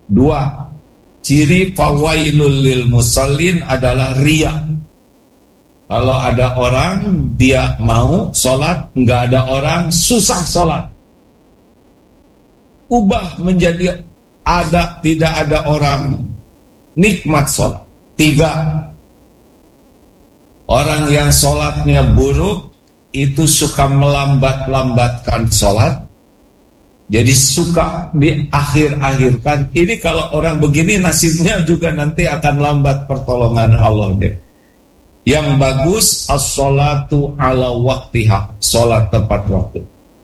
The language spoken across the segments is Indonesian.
Dua, ciri fawailul lil musallin adalah riya. Kalau ada orang dia mau sholat, nggak ada orang susah sholat. Ubah menjadi tidak ada orang, nikmat sholat. Tiga, orang yang sholatnya buruk itu suka melambat-lambatkan sholat. Jadi suka di akhir-akhirkan. Ini kalau orang begini nasibnya juga nanti akan lambat pertolongan Allah deh. Yang bagus as-sholatu ala waqtiha, sholat tepat waktu.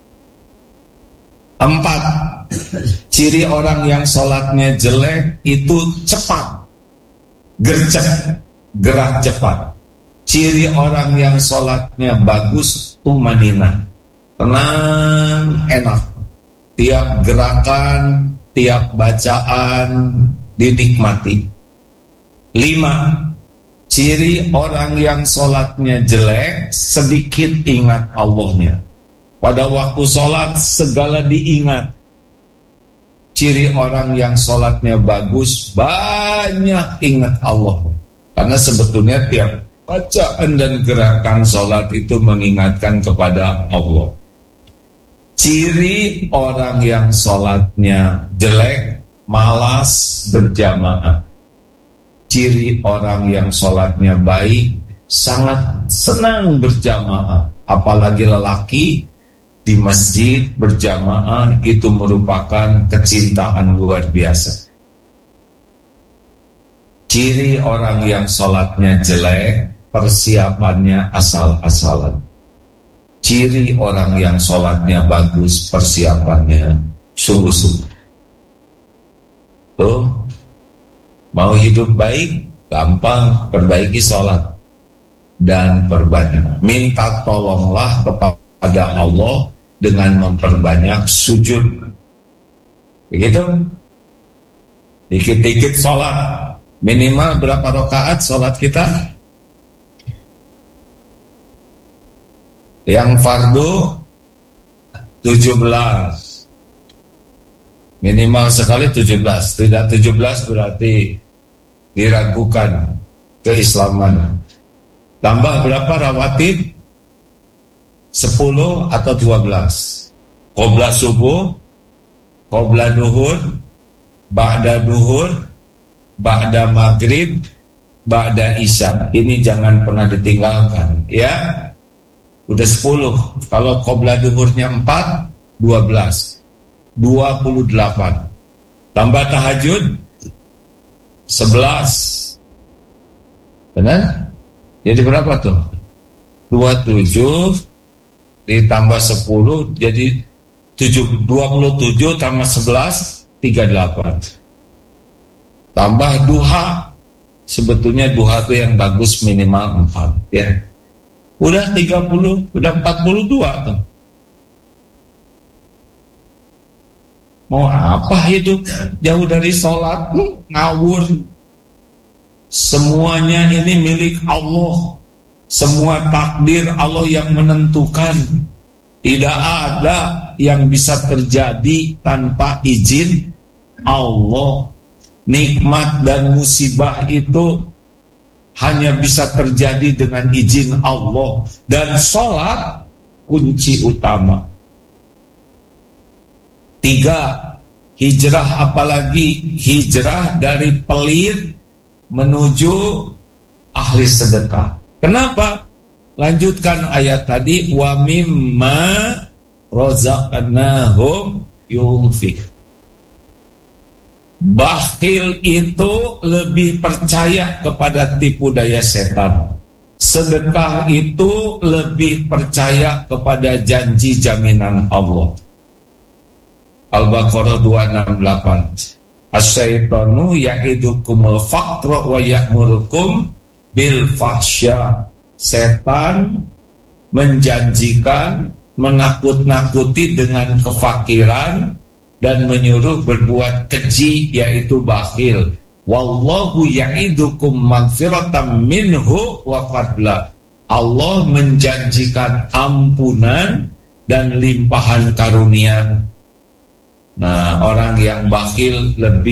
Empat, ciri orang yang sholatnya jelek itu cepat, gercep, gerak cepat. Ciri orang yang sholatnya bagus tumanina, tenang, enak. Tiap gerakan, tiap bacaan dinikmati. Lima, ciri orang yang sholatnya jelek sedikit ingat Allahnya. Pada waktu sholat segala diingat. Ciri orang yang sholatnya bagus banyak ingat Allah. Karena sebetulnya tiap bacaan dan gerakan sholat itu mengingatkan kepada Allah. Ciri orang yang sholatnya jelek, malas berjamaah. Ciri orang yang sholatnya baik, sangat senang berjamaah. Apalagi lelaki di masjid berjamaah itu merupakan kecintaan luar biasa. Ciri orang yang sholatnya jelek, persiapannya asal-asalan. Ciri orang yang sholatnya bagus, persiapannya sungguh-sungguh. Tuh, mau hidup baik, gampang, perbaiki sholat dan perbanyak. Minta tolonglah kepada Allah dengan memperbanyak sujud. Begitu? Dikit-dikit sholat. Minimal berapa rakaat sholat kita? Yang fardu 17, minimal sekali 17. Tidak 17 berarti diragukan keislaman. Tambah berapa rawatib? 10 atau 12. Qobla subuh, qobla duhur, ba'da duhur, ba'da maghrib, ba'da isya. Ini jangan pernah ditinggalkan, ya. Udah 10. Kalau qobla duhurnya 4, 12, 28. Tambah tahajud 11. Benar? Jadi berapa tuh? 27 ditambah 10 jadi 27 tambah 11 38. Tambah duha. Sebetulnya duha itu yang bagus minimal 4, ya. Udah 30, udah 42 tuh. Mau apa hidup jauh dari sholat, ngawur. Semuanya ini milik Allah. Semua takdir Allah yang menentukan. Tidak ada yang bisa terjadi tanpa izin Allah. Nikmat dan musibah itu hanya bisa terjadi dengan izin Allah. Dan sholat kunci utama. 3, hijrah, apalagi hijrah dari pelit menuju ahli sedekah. Kenapa? Lanjutkan ayat tadi, wa mimma razaqnahum yunfiq. Bakhil itu lebih percaya kepada tipu daya setan. Sedekah itu lebih percaya kepada janji jaminan Allah. Al-Baqarah 268. Asyaitanu ya'idukumul faqra wa ya'murukum bil fahsya. Setan menjanjikan, menakut-nakuti dengan kefakiran dan menyuruh berbuat keji, yaitu bakhil. Wallahu ya'idukum magfiratan minhu wa fadla. Allah menjanjikan ampunan dan limpahan karunia. Nah, orang yang bakhil lebih